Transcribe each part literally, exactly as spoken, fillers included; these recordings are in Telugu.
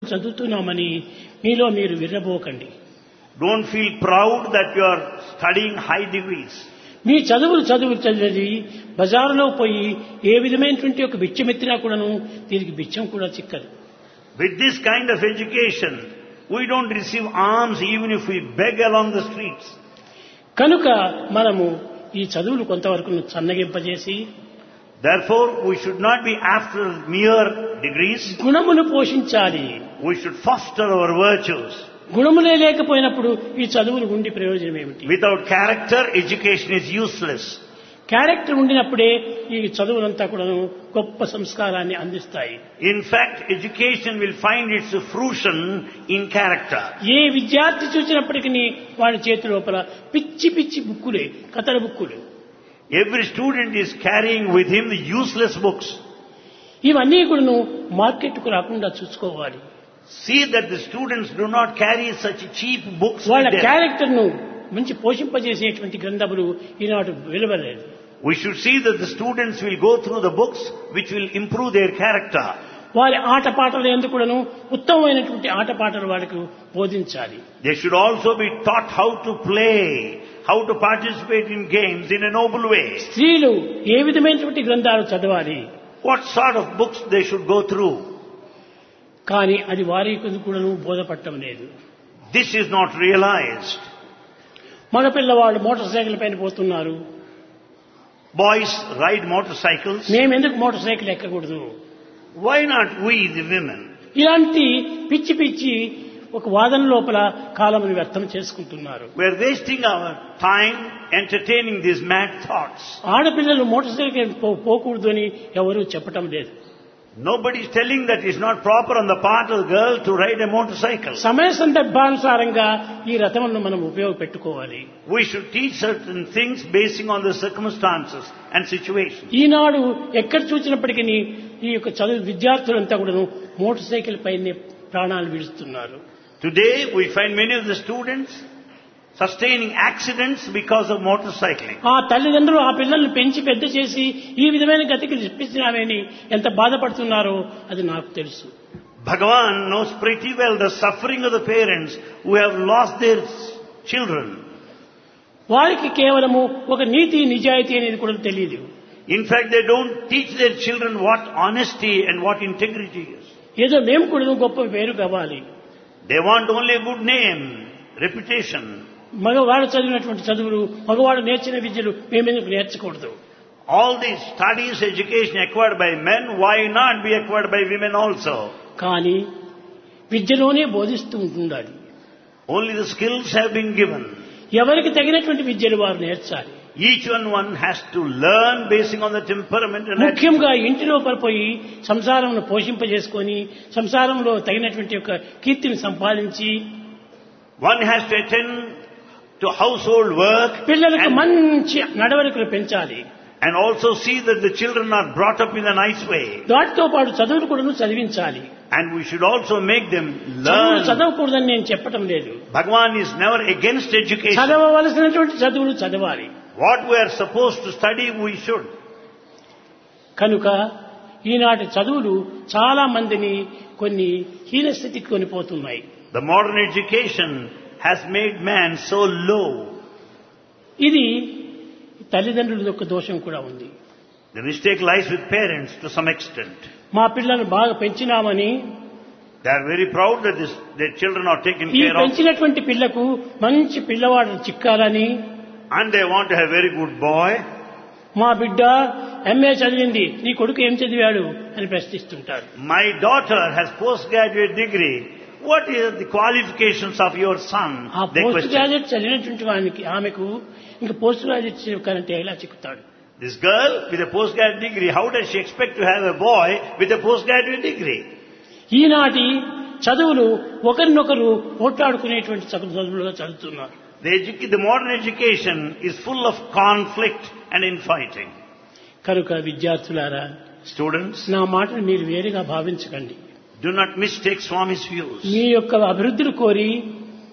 చదువుతున్నామని మీలో మీరు విర్రబోకండి. Don't feel proud that you are studying high degrees. మీ చదువులు చదువులు చదివి బజారులో పోయి ఏ విధమైనటువంటి ఒక బిచ్చమెత్తినా కూడాను దీనికి బిచ్చం కూడా చిక్కదు. With this kind of education, we don't receive alms even if we beg along the streets. కనుక మనము ఈ చదువులు కొంతవరకు సన్నగింపజేసి, Therefore, we should not be after mere degrees. గుణమును పోషించాలి. We should foster our virtues. గుణములే లేకపోయినప్పుడు ఈ చదువులు ఉండి ప్రయోజనం ఏమిటి? Without character, education is useless. Character ఉండినప్పుడే ఈ చదువులంతా కూడా గొప్ప సంస్కారాన్ని అందిస్తాయి. In fact, education will find its fruition in character. ఏ విద్యార్థి చూసినప్పటికీ వాడి చేతి లోపల పిచ్చి పిచ్చి బుక్కులే, కథల బుక్కులు. Every student is carrying with him the useless books. ఇవన్నీ కూడా మార్కెట్కు రాకుండా చూసుకోవాలి. See that the students do not carry such cheap books వాళ్ళ with them. క్యారెక్టర్ ను మంచి పోషింపజేసేటువంటి గ్రంథములు ఈనాడు వెలువలేదు. We should see that the students will go through the books which will improve their character. వారి ఆటపాటలు ఎందుకు కూడాను ఉత్తమమైనటువంటి ఆటపాటలు వాళ్ళకు బోధించాలి. They should also be taught how to play, how to participate in games in a noble way. స్త్రీలు ఏ విధమైనటువంటి గ్రంథాలు చదవాలి, What sort of books they should go through. కానీ అది వారికి కూడాను బోధపడటం లేదు. This is not realized. మగ పిల్లవాళ్ళు మోటార్ సైకిల్ పైన పోతున్నారు. Boys ride motorcycles. మేమెందుకు motor cycle ఎక్కకూడదు? Why not we, the women? ఇలాంటి పిచ్చి పిచ్చి ఒక వాదన లోపల కాలమును వ్యర్థం చేసుకుంటున్నారు. We are wasting our time entertaining these mad thoughts. ఆడపిల్లలు మోటార్ సైకిల్ పో- పోకూడదు అని ఎవరూ చెప్పటం లేదు. Nobody is telling that it's not proper on the part of the girl to ride a motorcycle. సమయ సందర్భానుసారంగా ఈ రథములను మనం ఉపయోగపెట్టుకోవాలి. We should teach certain things basing on the circumstances and situations. ఈనాడు ఎక్కడ చూసినప్పటికీ ఈ యొక్క చదువు విద్యార్థులంతా కూడా మోటార్ సైకిల్ పైనే ప్రాణాలు విడుస్తున్నారు. Today we find many of the students sustaining accidents because of motorcycling. ఆ తల్లిదండ్రులు ఆ పిల్లల్ని పెంచి పెద్ద చేసి ఈ విధమైన గతికి ఇప్పించినామని ఎంత బాధపడుతున్నారో అది నాకు తెలుసు. Bhagavan knows pretty well the suffering of the parents who have lost their children. వారికి కేవలము ఒక నీతి నిజాయితీ అనేది కూడా తెలియదు. In fact, they don't teach their children what honesty and what integrity is. ఏదో మేము కూడా గొప్ప పేరు కావాలి, They want only a good name, reputation. మగవాడు చదివినటువంటి చదువులు, మగవాడు నేర్చిన విద్యలు మేమెందుకు నేర్చకూడదు? All these studies, education acquired by men, why not be acquired by women also? కానీ విద్యలోనే బోధిస్తూ ఉంటుండాలి. Only the skills have been given. ఎవరికి తగినటువంటి విద్యలు వారు నేర్చాలి. Each one one has to learn basing on the temperament and attitude. ముఖ్యంగా ఇంటిలో పడిపోయి సంసారంలో పోషింపజేసుకొని సంసారంలో తగినటువంటి యొక్క కీర్తిని సంపాదించి One has to attend to household work పిల్లలకు and, మంచి నడవడికలు పెంచాలి. and also see that the children are brought up in a nice way. దాటితో పాటు చదువులు కూడా చదివించాలి. And we should also make them చదువులు learn. చదవకూడదని నేను చెప్పటం లేదు. Bhagavan is never against education. చదవవలసినటువంటి చదువులు చదవాలి. What we are supposed to study, we should. కనుక ఈనాటి చదువులు చాలా మందిని కొన్ని హీనస్థితికి కొనిపోతున్నాయి. The modern education has made man so low. ఇది తల్లిదండ్రుల యొక్క దోషం కూడా ఉంది. The mistake lies with parents to some extent. మా పిల్లలను బాగా పెంచినామని They are very proud that this, their children are taken ఈ care of, పెంచినటువంటి పిల్లకు మంచి పిల్లవాడు చిక్కాలని, and they want to have a very good boy. మా బిడ్డ ఎంఏ చదివింది, నీ కొడుకు ఏం చదివాడు అని ప్రశ్నిస్తుంటారు. My daughter has postgraduate degree. What is the qualifications of your son? ఆ They పోస్ట్ question. గ్రాడ్యుయేట్ చదివినటువంటి వానికి ఆమెకు ఇంకా పోస్ట్ గ్రాడ్యుయేట్ చిక్కాలంటే ఎలా చిక్కుతాడు? This girl with a postgraduate degree, how does she expect to have a boy with a postgraduate degree? ఈనాటి చదువులు ఒకరినొకరు పోట్లాడుకునేటువంటి చదువులుగా చదువుతున్నారు. The, edu- the modern education is full of conflict and infighting. కనుక విద్యార్థులారా, Students, నా మాటను మీరు వేరుగా భావించకండి. do not mistake Swami's views. మీ యొక్క అభివృద్ధిని కోరి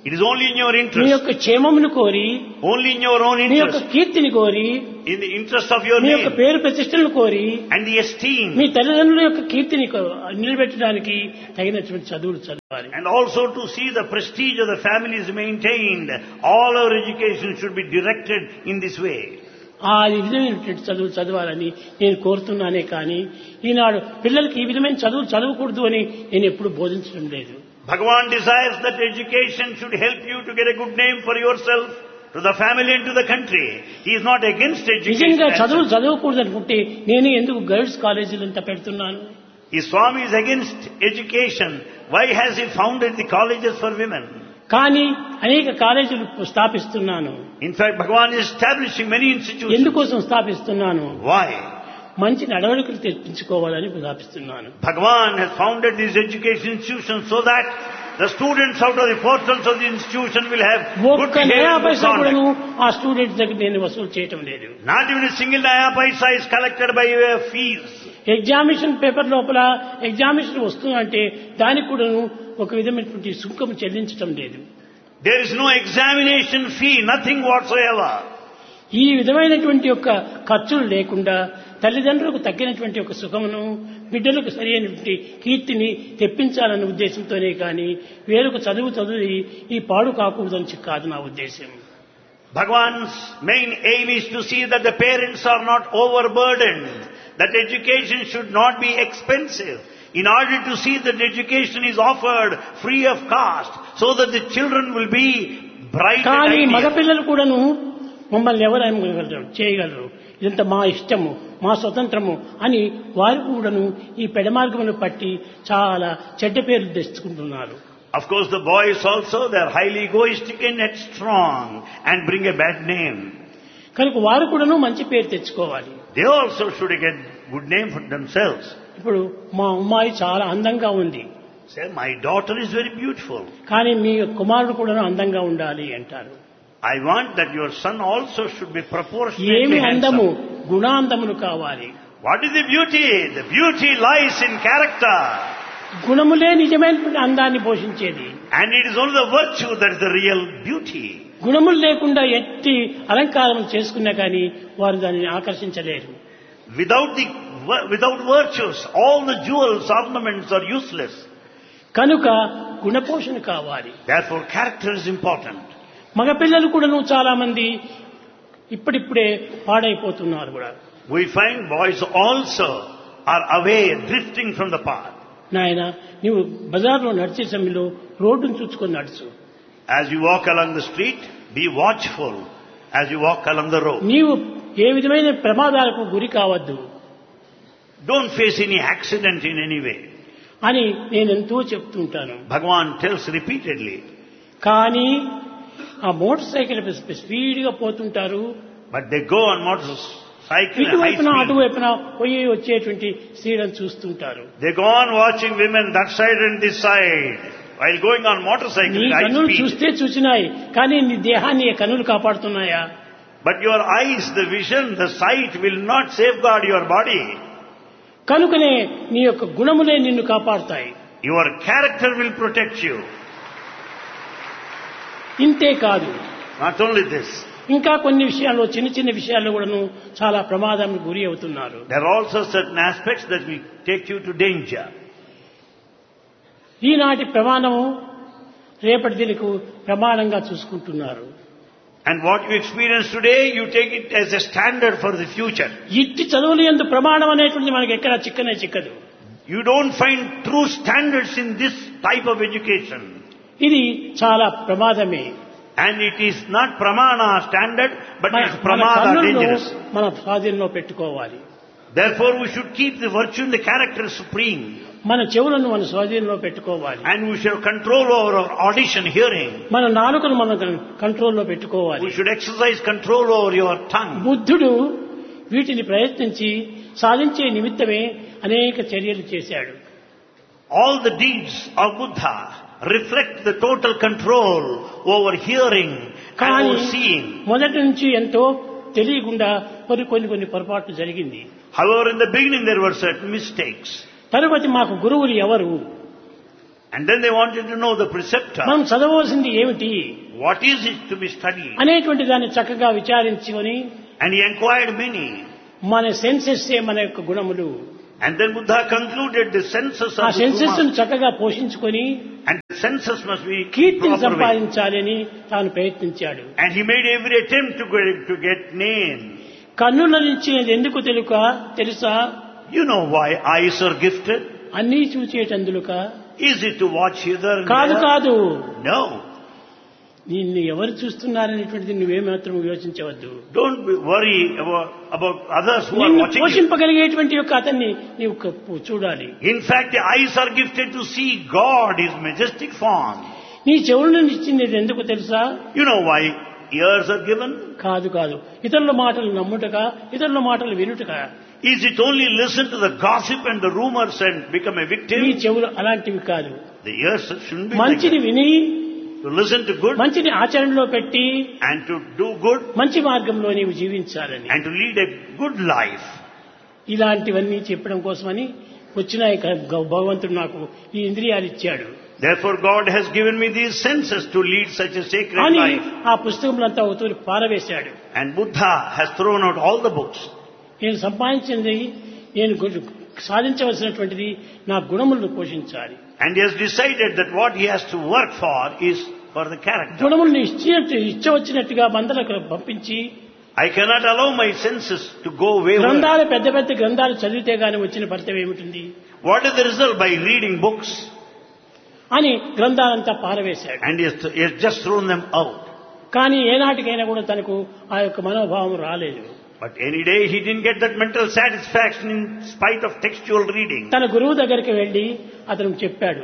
It is only in your me interest, యొక్క క్షేమమును కోరి, only in your own మీ యొక్క interest, కీర్తిని కోరి, in the interest of your మీ యొక్క name పేరు ప్రతిష్టలను కోరి, and the esteem, మీ తల్లిదండ్రుల యొక్క కీర్తిని కో- నిలబెట్టడానికి తగినటువంటి చదువులు చదవాలి. and also to see the prestige of the family is maintained. All our education should be directed in this way. ఆ విధమైనటువంటి చదువులు చదవాలని నేను కోరుతున్నానే కానీ ఈనాడు పిల్లలకి ఈ విధమైన చదువులు చదవకూడదు అని నేను ఎప్పుడు బోధించడం లేదు. Bhagavan desires that education should help you to get a good name for yourself, to the family and to the country. He is not against education. నిజంగా as చదువులు such. చదవకూడదు అనుకుంటే నేను ఎందుకు గర్ల్స్ కాలేజీలు అంతా పెడుతున్నాను? His Swami is against education. Why has he founded the colleges for women? కానీ అనేక కాలేజీలు స్థాపిస్తున్నాను. In fact, Bhagavan is establishing many institutions. ఎందుకోసం స్థాపిస్తున్నాను? Why? మంచి నడవడికలు తెప్పించుకోవాలని స్థాపిస్తున్నాను. Bhagavan has founded these education institutions so that the students out of the portals of the institution will have good ఒక్క నయా behavior, good పైసా కూడాను conduct. ఆ స్టూడెంట్స్ దగ్గర నేను వసూలు చేయటం లేదు. Not even a single naya paisa is collected by way of fees. Examination paper లోపల ఎగ్జామినేషన్ వస్తుందంటే దానికి కూడాను ఒక విధమైనటువంటి సుంకం చెల్లించటం లేదు. There is no examination fee, nothing whatsoever. ఈ విధమైనటువంటి యొక్క ఖర్చులు లేకుండా తల్లిదండ్రులకు తగ్గినటువంటి ఒక సుఖమును, బిడ్డలకు సరైనటువంటి కీర్తిని తెప్పించాలనే ఉద్దేశంతోనే కానీ వేరొక చదువు చదివి ఈ పాడు కాకూడదని కాదు నా ఉద్దేశం. Bhagavan's main aim is to see that the parents are not overburdened, that education should not be expensive. In order to see that education is offered free of cost, so that the children will be bright and కానీ ideal. మగపిల్లలు కూడాను మమ్మల్ని ఎవరు ఏమగలరు చేయగలరు, ఇదంతా మా ఇష్టము, మా స్వతంత్రము అని వారు కూడాను ఈ పెడమార్గమును పట్టి చాలా చెడ్డ పేర్లు తెచ్చుకుంటున్నారు. Of course, the boys also, they are highly egoistic and headstrong and bring a bad name. కనుక వారు కూడాను మంచి పేరు తెచ్చుకోవాలి. They also should get good name for themselves. ఇప్పుడు మా అమ్మాయి చాలా అందంగా ఉంది, Say, my daughter is very beautiful. కానీ మీ కుమారుడు కూడాను అందంగా ఉండాలి అంటారు. I want that your son also should be ఏమి proportionately అందము, handsome. గుణాందములు కావాలి. What is the beauty? The beauty lies in character. గుణములే నిజమైనటువంటి అందాన్ని పోషించేది. And it is only the virtue that is the real beauty. గుణములు లేకుండా ఎట్టి అలంకారం చేసుకున్నా కానీ వారు దానిని ఆకర్షించలేరు. Without the without virtues, all the jewels, ornaments are useless. కనుక గుణపోషణ కావాలి. Therefore, character is important. మగపిల్లలు కూడాను చాలా మంది ఇప్పుడిప్పుడే పాడైపోతున్నారు కూడా. We find boys also are away, drifting from the path. నాయన నీవు బజార్లో నడిచే సమయంలో రోడ్డును చూసుకొని నడుచు. As you walk along the street, be watchful as you walk along the road. నీవు ఏ విధమైన ప్రమాదాలకు గురి కావద్దు Don't face any accident in any way. అని నేను ఎంతో చెప్తుంటాను. Bhagavan tells repeatedly. కానీ ఆ మోటార్ సైకిల్ స్పీడ్గా పోతుంటారు. But they go on motorcycle at high ఇటువైపున speed. అటువైపున పోయి వచ్చేటువంటి స్త్రీలను చూస్తుంటారు. They go on watching women that side and this side while going on motorcycle నీ at high కన్నులు speed. చూస్తే చూసినాయి, కానీ నీ దేహాన్ని ఈ కన్నులు కాపాడుతున్నాయా? But your eyes, the vision, the sight will not safeguard your body. కనుకనే నీ యొక్క గుణములే నిన్ను కాపాడుతాయి. Your character will protect you. ఇంతే కాదు, Not only this, ఇంకా కొన్ని విషయాల్లో చిన్న చిన్న విషయాల్లో కూడాను చాలా ప్రమాదానికి గురి అవుతున్నారు. there are also certain aspects that will take you to danger. ఈనాటి ప్రమాణము రేపటి దినకు ప్రమాణంగా చూసుకుంటున్నారు. And what you experience today, you take it as a standard for the future. ఇట్టి చదువులు యందు ప్రమాణం అనేటువంటి మనకి ఎక్కడ చిక్కనే చిక్కదు. You don't find true standards in this type of education. ఇది చాలా ప్రమాదమే. And it is not pramana standard, but మన it's మన pramada కన్నులను dangerous. మన స్వాధీనంలో పెట్టుకోవాలి. Therefore, we should keep the virtue and the character supreme. మన చెవులను మన స్వాధీనంలో పెట్టుకోవాలి. And we should control over our audition, hearing. మన నాలుకను మన కంట్రోల్లో పెట్టుకోవాలి. We should exercise control over your tongue. బుద్ధుడు వీటిని ప్రయత్నించి సాధించే నిమిత్తమే అనేక చర్యలు చేశాడు. All the deeds of Buddha reflect the total control over hearing and కానీ over seeing. మొదటి నుంచి ఎంతో తెలియకుండా కొన్ని కొన్ని కొన్ని పొరపాట్లు జరిగింది. However, in the beginning there were certain mistakes. తరువాత మాకు గురువులు ఎవరు? And then they wanted to know the preceptor. మనం చదవవలసింది ఏమిటి What is it to be studied? అనేటువంటి దాన్ని చక్కగా విచారించుకొని And he inquired many. మన సెన్సెస్ మన యొక్క గుణములు And then Buddha concluded the senses ఆ of the సెన్సెస్ Kumar. చక్కగా పోషించుకొని And the senses must be కీర్తిని proper way. సంపాదించాలని తాను ప్రయత్నించాడు. And he made every attempt to get, to get name. కన్నుల నుంచి ఎందుకు తెలుక తెలుసా? You know why eyes are gifted? అన్నీ చూచేటందులుక Is it to watch hither and కాదు there? కాదు. No. నిన్ను ఎవరు చూస్తున్నారనేటువంటిది నువ్వేమాత్రం యోచించవద్దు. Don't be worry about, about others who are నిన్ను watching you. పోషింపగలిగేటువంటి యొక్క అతన్ని నీవు క- చూడాలి. In fact, the eyes are gifted to see God, His majestic form. నీ చెవులను ఇచ్చింది ఎందుకు తెలుసా? You know why ears are given? కాదు కాదు. ఇతరుల మాటలు నమ్ముటగా, ఇతరుల మాటలు వినుటగా. Is it only listen to the gossip and the rumors and become a నీ victim? చెవులు అలాంటివి కాదు. The ears shouldn't be like మంచిని that. విని To listen to good మంచిని ఆచరణలో పెట్టి and to do good మంచి మార్గంలో నీవు జీవించాలని. and to lead a good life. ఇలాంటివన్నీ చెప్పడం కోసమని వచ్చిన ఈ గ- భగవంతుడు నాకు ఈ ఇంద్రియాలు ఇచ్చాడు Therefore God has given me these senses to lead such a sacred అని life. ఆ పుస్తకములంతా ఒకతూరి పారవేశాడు. And Buddha has thrown out all the books. నేను సంపాదించింది నేను గు- సాధించవలసినటువంటిది నా గుణములను పోషించాలి. And he has decided that what he has to work for is for the character. గుణములను ఇచ్చినట్టు ఇచ్చవచ్చినట్టుగా మందలకు పంపించి I cannot allow my senses to go wayward. గ్రంథాలు పెద్ద పెద్ద గ్రంథాలు చదివితే గాని వచ్చిన ఫలితం ఏమిటి What is the result by reading books? అని గ్రంథాలంతా పారవేశాడు. And he has, he has just thrown them out. కానీ ఏనాటికైనా కూడా తనకు ఆ యొక్క మనోభావం రాలేదు. But any day he didn't get that mental satisfaction in spite of textual reading. తన గురువు దగ్గరికి వెళ్లి అతను చెప్పాడు,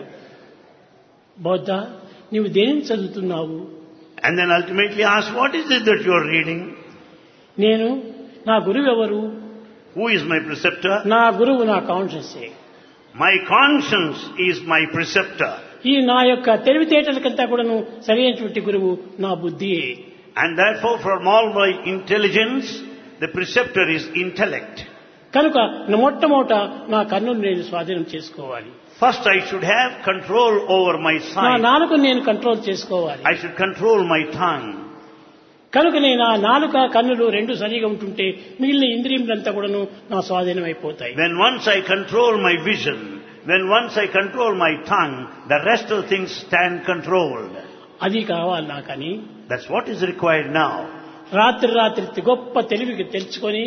బౌద్ధ నీవు దేనిని చదువుతున్నావు? And then ultimately asked, what is it that you are reading? నేను నా గురువు ఎవరు? Who is my preceptor? నా గురువు నా కాన్షియన్సే. My conscience is my preceptor. ఈ నా యొక్క తెలివితేటలకంతా కూడాను సరైనటువంటి గురువు నా బుద్ధియే. And therefore from all my intelligence, the preceptor is intellect. కనుక మొట్టమొదట నా కన్నును నేను స్వాధీనం చేసుకోవాలి. First I should have control over my నా sight. నాలుకను నేను కంట్రోల్ చేసుకోవాలి. I should control my tongue. కనుక నేను ఆ నాలుక కన్నులు రెండు సరిగా ఉంటుంటే మిగిలిన ఇంద్రియములంతా కూడాను నా స్వాధీనం అయిపోతాయి. When once I control my vision, when once I control my tongue, the rest of things stand controlled. అది కావాలి నాకని That's what is required now. రాత్రి రాత్రి గొప్ప తెలివికి తెలుసుకొని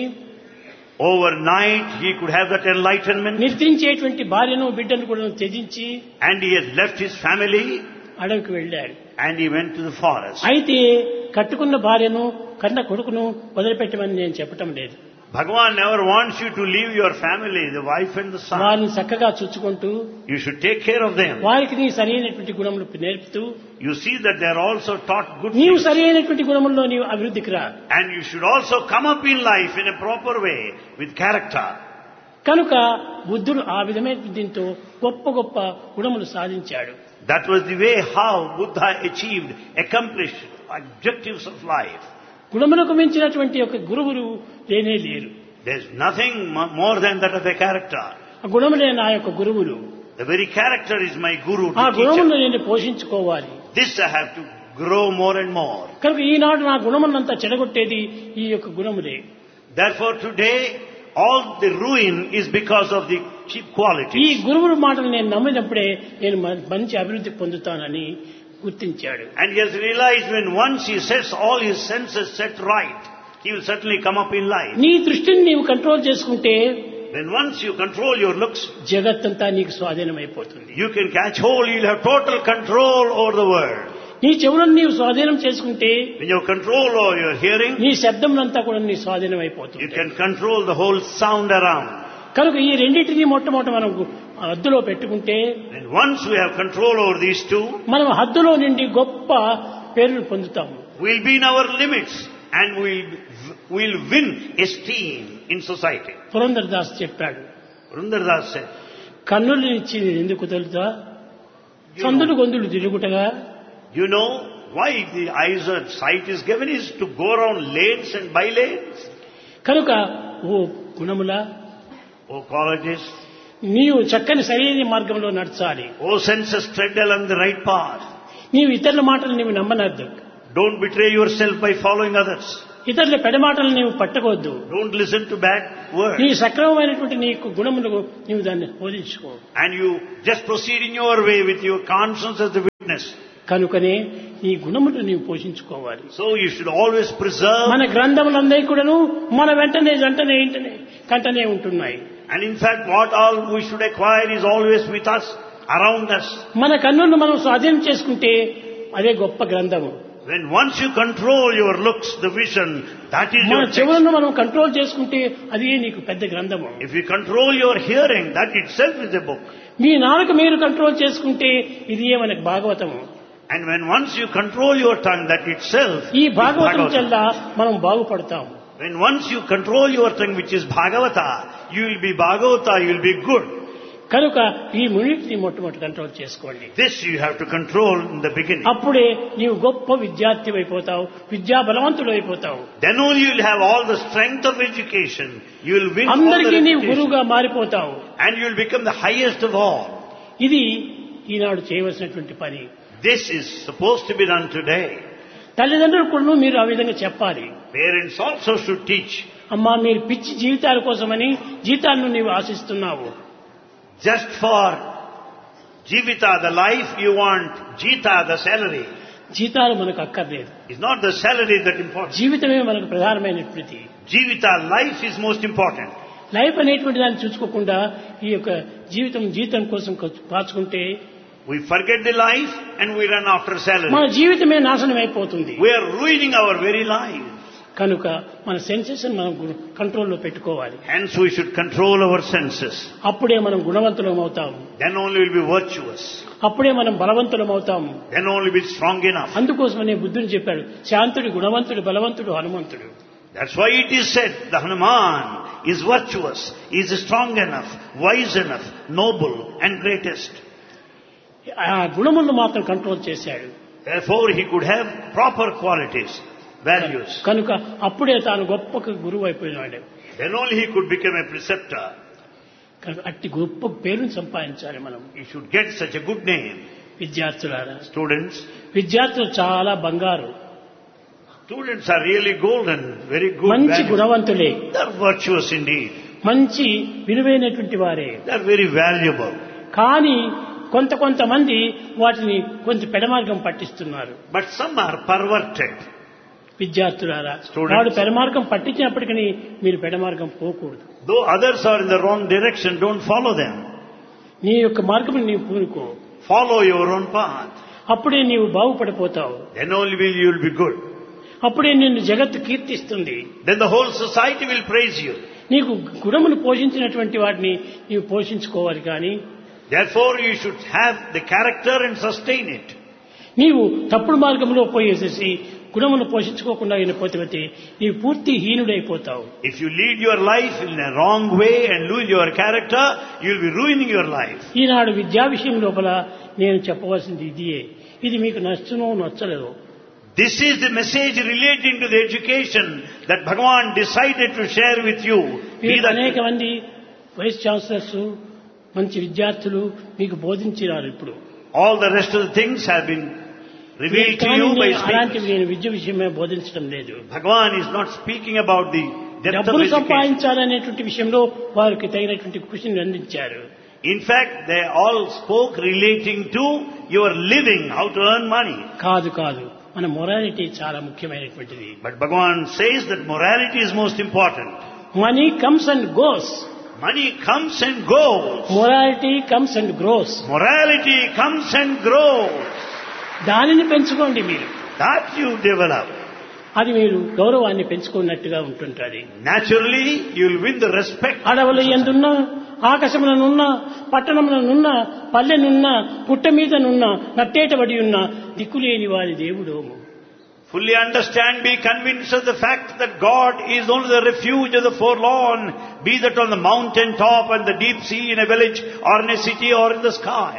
Overnight he could have that enlightenment, నిద్రించేటువంటి భార్యను బిడ్డను కూడా త్యజించి and he has left his family అడవికి వెళ్ళాడు. and he went to the forest. అయితే కట్టుకున్న భార్యను కన్న కొడుకును వదిలిపెట్టమని నేను చెప్పటం లేదు. Bhagavan never wants you to leave your family, the wife and the son. వారిని చక్కగా చూచుకుంటూ You should take care of them. వారికి నీ సరైనటువంటి గుణములు నేర్పుతూ You see that they are also taught good నీవు things. సరైనటువంటి గుణముల్లో నీవు అభివృద్ధికి రా. And you should also come up in life in a proper way with character. కనుక బుద్ధుడు ఆ విధమైన దీంతో గొప్ప గొప్ప గుణములు సాధించాడు. That was the way how Buddha achieved, accomplished objectives of life. గుణములకు మించినటువంటి ఒక గురువులు లేనే లేరు. There's nothing mo- more than that of a character. ఆ గుణములే నా యొక్క గురువులు. The very character is my guru ఆ to గుణములను teach. నేను పోషించుకోవాలి. This I have to grow more and more. కనుక ఈనాడు నా గుణములంతా చెడగొట్టేది ఈ యొక్క గుణములే. Therefore today all the ruin is because of the cheap ఈ qualities. గురువుల మాటలు నేను నమ్మినప్పుడే నేను మ- మంచి అభివృద్ధి పొందుతానని గుర్తించాడు. And he has realized when once he sets all his senses set right, he will certainly come up in life. నీ దృష్టిని నీవు కంట్రోల్ చేసుకుంటే When once you control your looks, జగత్తంతా నీకు స్వాధీనమైపోతుంది. you can catch hold, you'll have total control over the world. నీ చెవులను నీవు స్వాధీనం చేసుకుంటే When you control over your hearing, నీ శబ్దములంతా కూడా నీ స్వాధీనం you అయిపోతుంది. can control the whole sound around. కనుక ఈ రెండింటినీ మొట్టమొదట మనం హద్దులో పెట్టుకుంటే And once we have control over these two, మనం హద్దులో నుండి గొప్ప పేరును పొందుతాము. we'll be in our limits and we'll, we'll win esteem in society. Purandara Das చెప్పాడు, Purandardas said, కన్నులు ఇచ్చి ఎందుకు తెలుసా? సందులు గొంతులు తిరుగుటగా. you know why the eyes or sight is given is to go around lanes and by lanes. కనుక ఓ గుణముల Oh colleges, నీవు చక్కని సరైన మార్గంలో నడచాలి. O senses, tread along the right path. నీవు ఇతరుల మాటలు నీవు నమ్మనద్దు. Don't betray yourself by following others. ఇతరుల పెడమాటలు నీవు పట్టకొద్దు. Don't listen to bad words. నీ సక్రమమైనటువంటి నీకు గుణములు నీవు దాన్ని బోధించుకో. And you just proceed in your way with your conscience as the witness. కనుకనే ఈ గుణములు నీవు పోషించుకోవాలి. So you should always preserve. మన గ్రంథములందరి కూడాను మన వెంటనే జంటనే ఇంటనే కంటనే ఉంటున్నాయి. And in fact, what all we should acquire is always with us, around us. మన కన్నులను మనం స్వాధీనం చేసుకుంటే అదే గొప్ప గ్రంథము. When once you control your looks, the vision, that is మన your text. చెవులను మనం కంట్రోల్ చేసుకుంటే అదే నీకు పెద్ద గ్రంథము. If you control your hearing, that itself is a book. మీ నాలుక మీరు కంట్రోల్ చేసుకుంటే ఇది ఏ మనకు భాగవతము. And when once you control your tongue, that itself ఈ is భాగవతం Bhagavata. చెల్లా మనం బాగుపడతాం. When once you control your tongue, which is Bhagavata, you will be Bhagavata, you will be good. కనుక ఈ మూడింటిని మొట్టమొదటి కంట్రోల్ చేసుకోండి. This you have to control in the beginning. అప్పుడే నీవు గొప్ప విద్యార్థి అయిపోతావు, విద్యా బలవంతుడు అయిపోతావు. Then only you will have all the strength of education. You will win all the అందరికీ నీవు reputation. గురువుగా మారిపోతావు. And you will become the highest of all. ఇది ఈనాడు చేయవలసినటువంటి పని. This is supposed to be done today. తల్లిదండ్రులు కూడా మీరు ఆ విధంగా చెప్పాలి. Parents also should teach. అమ్మా మీరు పిచ్చి జీవితాల కోసమని జీతాలను నీవు ఆశిస్తున్నావు. Just for Jivita, the life you want, Jita, the salary. జీతాలు మనకు అక్కర్లేదు. It's not the salary that important. జీవితమే మనకు ప్రధానమైనటువంటి. Jivita, life is most important. Life అనేటువంటి దాన్ని చూసుకోకుండా ఈ యొక్క జీవితం జీతం కోసం పాచుకుంటే We forget the life and we run after salary. మన జీవితమే నాశనం అయిపోతుంది. We are ruining our very life. కనుక మన సెన్సెస్ మనం కంట్రోల్లో పెట్టుకోవాలి. Hence we should control our senses. అప్పుడే మనం గుణవంతులం అవుతాము. Then only we'll be virtuous. అప్పుడే మనం బలవంతులం అవుతాము. Then only we'll be strong enough. అందుకోసమనే బుద్ధుని చెప్పాడు, శాంతుడు గుణవంతుడు బలవంతుడు హనుమంతుడు. That's why it is said the Hanuman is virtuous, is strong enough, wise enough, noble and greatest. ఆ గుణములను మాత్రం కంట్రోల్ చేశాడు. Therefore he could have proper qualities, values. కనుక అప్పుడే తాను గొప్ప గురువు అయిపోయినాడు. Then only he could become a preceptor. కనుక అట్టి గొప్ప పేరును సంపాదించాలి మనం. He should get such a good name. విద్యార్థులారా, Students, విద్యార్థులు చాలా బంగారు, students are really golden, very good, మంచి valuable. గుణవంతులే, They are virtuous indeed. మంచి విలువైనటువంటి వారే. They are very valuable. కానీ కొంత కొంతమంది వాటిని కొంచెం పెడమార్గం పట్టిస్తున్నారు. But some are perverted. విద్యార్థులారా, Students. వాడు పెడమార్గం పట్టించినప్పటికీ మీరు పెడమార్గం పోకూడదు. Though others are in the wrong direction, don't follow them. నీ యొక్క మార్గం నీవు పూనుకో. Follow your own path. అప్పుడే నీవు బాగుపడిపోతావు. Then only will you will be good. అప్పుడే నిన్ను జగత్తు కీర్తిస్తుంది. Then the whole society will praise you. నీకు గుణములు పోషించినటువంటి వాటిని నీవు పోషించుకోవాలి. కానీ Therefore you should have the character and sustain it. నీవు తప్పుడు మార్గంలో పోయేసేసి గుణమును పోషించుకోకుండా వెళ్ళిపోతే నీవు పూర్తి హీనుడైపోతావు. If you lead your life in a wrong way and lose your character, you will be ruining your life. ఈనాడు విద్యా విషయం లోపల నేను చెప్పవలసింది ఇదియే. ఇది మీకు నచ్చునో నచ్చలేదో. This is the message relating to the education that Bhagavan decided to share with you. Be that అనేక మంది వైస్ ఛాన్సలర్స్, మంచి విద్యార్థులు మీకు బోధించినారు. ఇప్పుడు all the rest of the things have been revealed to you by అలాంటివి speakers. నేను విద్య విషయమే బోధించడం లేదు. Bhagavan is not speaking about the depth of డబ్బులు education. సంపాదించాలనేటువంటి విషయంలో వారికి తగినటువంటి కృషిని అందించారు. In fact, they all spoke relating to your living, how to earn money. కాదు కాదు మన మొరాలిటీ చాలా ముఖ్యమైనటువంటిది. But Bhagavan says that morality is most important. Money comes and goes, Money comes and goes. Morality comes and grows. Morality comes and grows. దానిని పెంచుకోండి మీరు. That you develop. అది మీరు గౌరవాన్ని పెంచుకున్నట్టుగా ఉంటుంటుంది. Naturally, you will win the respect. అడవుల ఎందున్నా, ఆకాశములనున్నా, పట్టణములనున్నా, పల్లెనున్నా, పుట్ట మీదనున్నా, నట్టేటబడి ఉన్న దిక్కులేని వారి దేవుడోము. Fully understand, be convinced of the fact that God is only the refuge of the forlorn, be that on the mountain top and the deep sea, in a village or in a city or in the sky.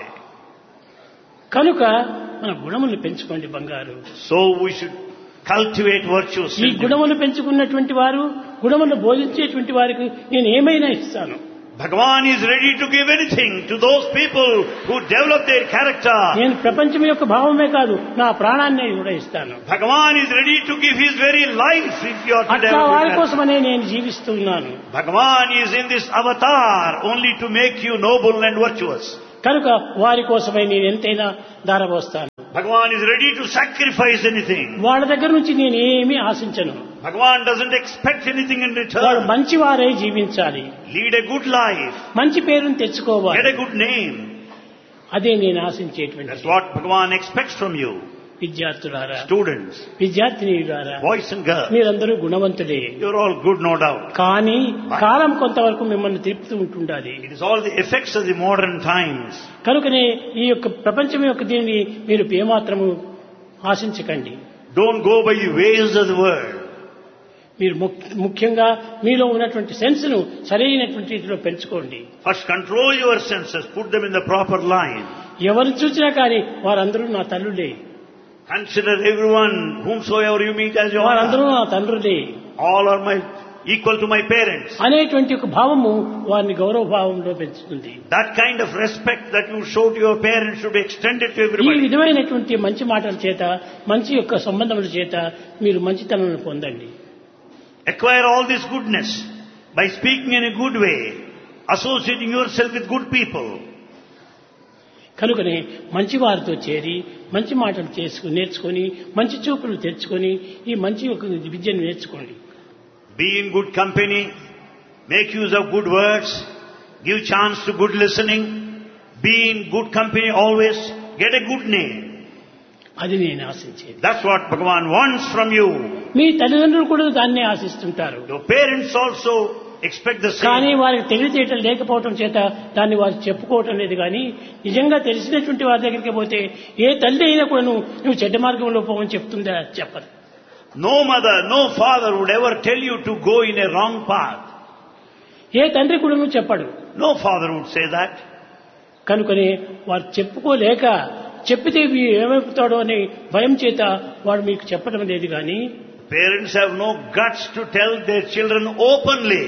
కనుక మన గుణములు పెంచుకోండి బంగారు. So we should cultivate virtues. ఈ గుణములు పెంచుకున్నటువంటి వారు, గుణములు బోధించేటువంటి వారికి నేను ఏమైనా ఇస్తాను. Bhagavan is ready to give anything to those people who develop their character. నేను ప్రపంచం యొక్క భావమే కాదు, నా ప్రాణాన్ని కూడా ఇస్తాను. Bhagavan is ready to give his very life if you are to అట్లా develop వారి your character. కోసమనే నేను జీవిస్తున్నాను. Bhagavan is in this avatar only to make you noble and virtuous. కనుక వారి కోసమై నేను ఎంతైనా దారపోస్తాను. Bhagavan is ready to sacrifice anything. వాళ్ళ దగ్గర నుంచి నేను ఏమీ ఆశించను. Bhagavan doesn't expect anything in వాడు return. మంచి వారై జీవించాలి, Lead a good life. మంచి పేరును తెచ్చుకోవాలి. Get a good name. అదే నేను ఆశించేటువంటి. That's what Bhagavan expects from you. విద్యార్థులారా, Students, విద్యార్థినిలారా, boys and girls, మీరందరూ గుణవంతులే. you're all good, no doubt. కానీ కాలం కొంతవరకు మిమ్మల్ని తిప్పుతూ ఉంటుండాలి. It is all the effects of the modern times. కనుకనే ఈ యొక్క ప్రపంచం యొక్క దీనిని మీరు ఏమాత్రము ఆశించకండి. Don't go by the ways of the world. మీరు ముఖ్య- ముఖ్యంగా మీలో ఉన్నటువంటి సెన్స్ ను సరైనటువంటి రీతిలో పెంచుకోండి. First control your senses, put them in the proper line. ఎవరు చూసినా కానీ వారందరూ నా తల్లులే, Consider everyone, whomsoever you meet as your వారందరూ mother. నా తండ్రులే All are my equal to my parents. అనేటువంటి ఒక భావము వారిని గౌరవ భావంలో పెంచుతుంది. That kind of respect that you show to your parents should be extended to ఈ everybody. విధమైనటువంటి మంచి మాటల చేత, మంచి యొక్క సంబంధముల చేత మీరు మంచితనం పొందండి. Acquire all this goodness by speaking in a good way, associating yourself with good people. కనుకనే మంచి వారితో చేరి మంచి మాటలు చేసుకుని నేర్చుకొని మంచి చూపులు తెచ్చుకొని ఈ మంచి యొక్క విద్యను నేర్చుకోండి. Be in good company, make use of good words, give chance to good listening, be in good company always, get a good name. అది నేను ఆశించేది. That's what Bhagavan wants from you. మీ తల్లిదండ్రులు కూడా దాన్నే ఆశిస్తుంటారు. Your parents also expect the కానీ same. వారికి తెలివితేటలు లేకపోవటం చేత దాన్ని వారు చెప్పుకోవటం లేదు. కానీ నిజంగా తెలిసినటువంటి వారి దగ్గరికి పోతే ఏ తల్లి అయినా కూడా నువ్వు నువ్వు చెడ్డ మార్గంలో పోవని చెప్తుందా? చెప్పదు. No mother, no father would ever tell you to go in a wrong path. ఏ తండ్రి కూడా నువ్వు చెప్పడు. No father would say that. కనుకనే వారు చెప్పుకోలేక చెప్పితే వీ- ఏమైపోతాడో అని భయం చేత వాడు మీకు చెప్పడం లేదు. కానీ Parents have no guts to tell their children openly.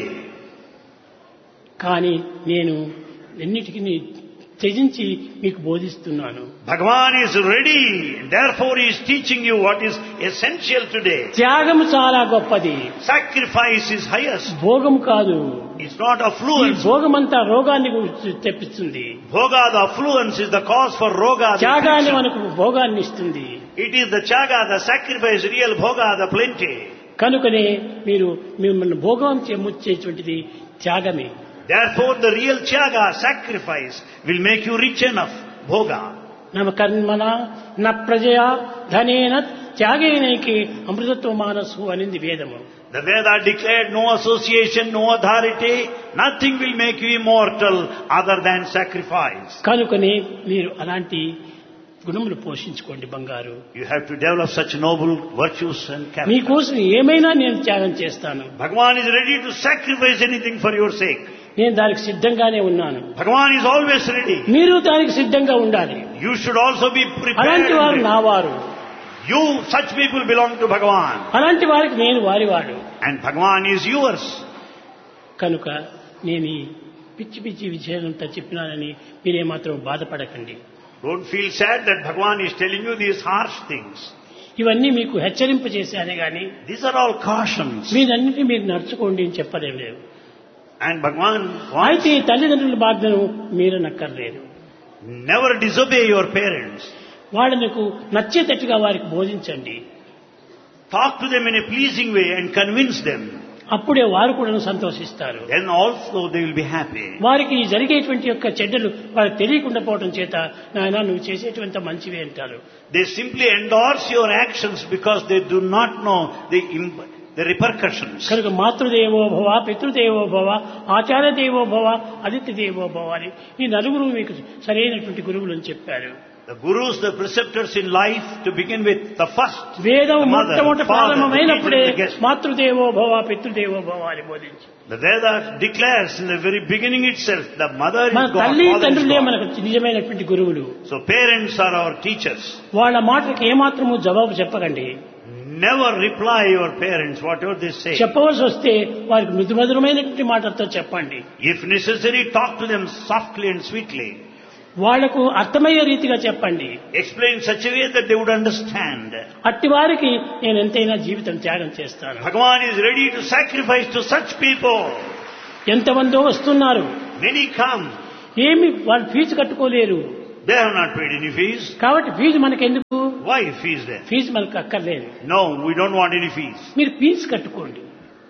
కానీ నేను ఎన్నిటికీ త్యజించి మీకు బోధిస్తున్నాను. Bhagavan is ready, therefore he is teaching you what is essential today. త్యాగం చాలా గొప్పది, Sacrifice is highest. భోగం కాదు. It's not ఈ affluence. భోగమంతా రోగాన్ని గు- తెప్పిస్తుంది. Bhoga, the affluence, is the cause for roga, the త్యాగాన్ని affliction. మనకు భోగాన్ని ఇస్తుంది. It is the chaga, the sacrifice, real bhoga, the plenty. కనుకనే మీరు మిమ్మల్ని భోగం చెముచ్చేటువంటిది త్యాగమే. Therefore the real chaga, sacrifice, will make you rich enough. Bhoga. నమ కర్మణ న ప్రజయా ధనేన త్యాగేనైకి అమృతత్వ మానసు అనింది వేదము. The Veda declared no association, no authority, nothing will make you immortal other than sacrifice. కనుకనే మీరు అలాంటి గుణములు పోషించుకోండి బంగారు. You have to develop such noble virtues and character. మీకోసం ఏమైనా నేను త్యాగం చేస్తాను. Bhagavan is ready to sacrifice anything for your sake. నేను దానికి సిద్ధంగానే ఉన్నాను. Bhagavan is always ready. మీరు దానికి సిద్ధంగా ఉండాలి. You should also be అలాంటి వారు prepared. నా వారు, You, such people belong to Bhagavan. అలాంటి వారికి నేను వారివాడు. And Bhagavan is yours. కనుక నేను ఈ పిచ్చి పిచ్చి విషయాలంతా చెప్పినానని మీరేమాత్రం బాధపడకండి. Don't feel sad that Bhagavan is telling you these harsh things. ఇవన్నీ మీకు హెచ్చరింప చేశానే గాని These are all cautions. మీరన్నిటినీ మీరు నడుచుకోండి అని చెప్పలేం లేదు. And Bhagavan అయితే wants ఈ తల్లిదండ్రుల బాధ్యతను మీరు నక్కర్లేదు. never disobey your parents. వాళ్ళకు నచ్చేటట్టుగా వారికి బోధించండి. Talk to them in a pleasing way and convince them. అప్పుడే వారు కూడా సంతోషిస్తారు. Then also they will be happy. వారికి ఈ జరిగేటువంటి యొక్క చెడ్డలు వారికి తెలియకుండా పోవడం చేత నాయన నువ్వు చేసేటువంటి మంచివి అంటారు. They simply endorse your actions because they do not know the, imp- the repercussions. కనుక మాతృదేవో భవ, పితృదేవో భవ, ఆచార్య దేవో భవ, అదితి దేవో భవ అని ఈ నలుగురు మీకు సరైనటువంటి గురువులు అని చెప్పారు. The gurus, the preceptors in life, to begin with, the first, వేదం the mother, మొట్టమొదటి the father, the ప్రారంభమైనప్పుడే teacher, the guest. మాతృదేవో భవ, పితృదేవో భవ అని బోధించి The Veda declares in the very beginning itself, the mother మన is God, తల్లి father is తండ్రులే God. మనకు నిజమైనటువంటి గురువులు. So parents are our teachers. వాళ్ళ మాటకి ఏమాత్రము జవాబు చెప్పకండి. Never reply your parents, whatever they say. చెప్పవలసి వస్తే వారికి మృదుమధురమైనటువంటి మాటలతో చెప్పండి. If necessary, talk to them softly and sweetly. వాళ్లకు అర్థమయ్యే రీతిగా చెప్పండి. Explain such a way that they would understand. అట్టి వారికి నేను ఎంతైనా జీవితం త్యాగం చేస్తాను. Bhagavan is ready to sacrifice to such people. ఎంతమందో వస్తున్నారు. Many come. ఏమి వాళ్ళు fee కట్టుకోలేరు. They have not paid any fees. కాబట్టి ఫీజు మనకు ఎందుకు? Why fees then? ఫీజు మనకు అక్కర్లేదు. No, we don't want any fees. మీరు ఫీజు కట్టుకోండి.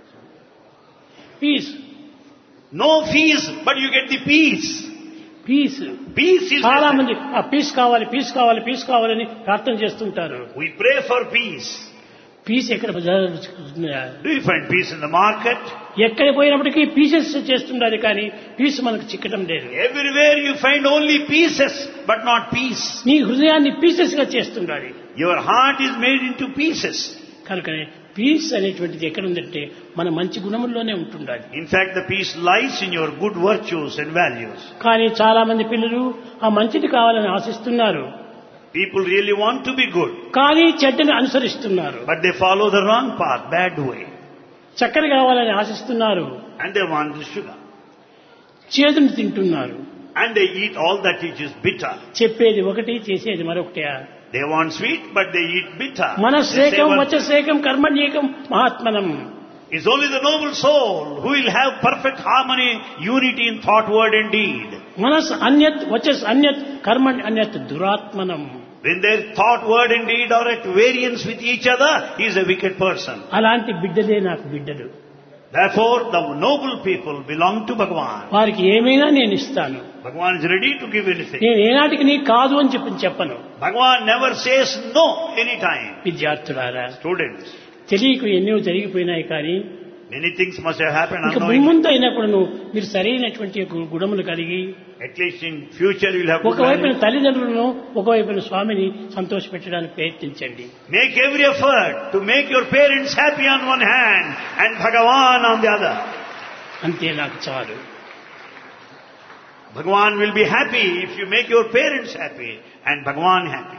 Fee. No fees, but you get the peace. Piece. Peace is చాలా necessary. మంది ఆ పీస్ కావాలి పీస్ కావాలి పీస్ కావాలని ప్రార్థన చేస్తుంటారు. We pray for peace. Piece ఎక్కడ Do you find peace in the market? ఎక్కడ పోయినప్పటికీ పీసెస్ చేస్తుండాలి కానీ పీస్ మనకు చిక్కడం లేదు. Everywhere you find only pieces, but not peace. నీ హృదయాన్ని పీసెస్ గా చేస్తుండాలి. Your heart is made into pieces. కనుకనే పీస్ అనేటువంటిది ఎక్కడ ఉందంటే మన మంచి గుణముల్లోనే ఉంటుండాలి. In fact, the peace lies in your good virtues and values. కానీ చాలా మంది పిల్లలు ఆ మంచిది కావాలని ఆశిస్తున్నారు. People really want to be good, కానీ చెడ్డని అనుసరిస్తున్నారు. but they follow the wrong path, bad way. చక్కెర కావాలని ఆశిస్తున్నారు. And they want the sugar. చేదుని తింటున్నారు. And they eat all that which is bitter. చెప్పేది ఒకటి చేసేది మరొకటి. They want sweet, but they eat bitter. మనస్సేకం They say, వచస్సేకం కర్మణ్యేకం మహాత్మనం. it's only the noble soul who will have perfect harmony, unity in thought, word and deed. మనస్ అన్యత్ వచస్ అన్యత్ కర్మణ్ అన్యత్ దురాత్మనం. When their thought, word and deed are at variance with each other, he is a wicked person. అలాంటి బిడ్డలే నాకు బిడ్డలు. Therefore, the noble people belong to Bhagavan. వారికి ఏమైనా నేను ఇస్తాను. Bhagavan is ready to give anything. నేను ఏనాటికి నీ కాదు అని చెప్పి చెప్పను. Bhagavan never says no anytime. విద్యార్థులారా, Students, తెలియకు ఎన్నో జరిగిపోయినాయి కానీ many things must have happened ఇక unknowingly. ముందు అయినప్పుడు మీరు సరైనటువంటి గుణములు కలిగి At least in future you will have good ఒకవైపున values. తల్లిదండ్రులను ఒకవైపున స్వామిని సంతోషపెట్టడానికి ప్రయత్నించండి. Make every effort to make your parents happy on one hand and Bhagavan on the other. అంతే నాకు చాలు. Bhagavan will be happy if you make your parents happy and Bhagavan happy.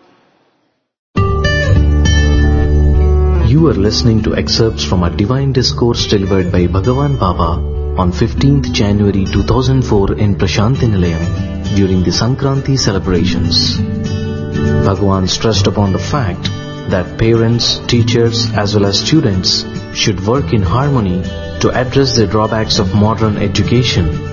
You are listening to excerpts from a divine discourse delivered by Bhagavan Baba on fifteenth January two thousand four in Prashanthi Nilayam during the Sankranti celebrations. Bhagavan stressed upon the fact that parents, teachers as well as students should work in harmony to address the drawbacks of modern education